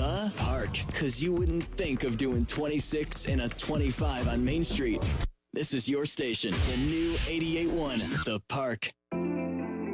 The Park, because you wouldn't think of doing 26 and a 25 on Main Street. This is your station, the new 88.1 The Park.